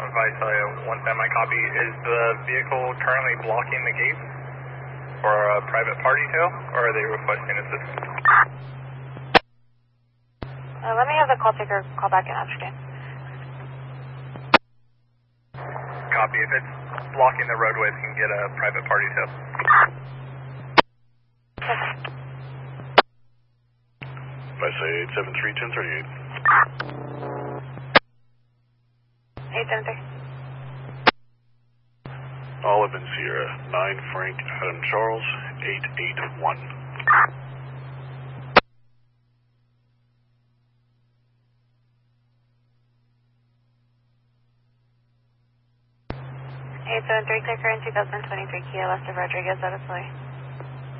Vice, one semi copy. Is the vehicle currently blocking the gate for a private party tail, or are they requesting assistance? Let me have the call taker call back and understand. Copy. If it's blocking the roadways, you can get a private party tail. Vice 873 1038. 873. Olive and Sierra, 9 Frank Adam Charles, 881. 873 Clicker in 2023 Kia Lester Rodriguez out of play.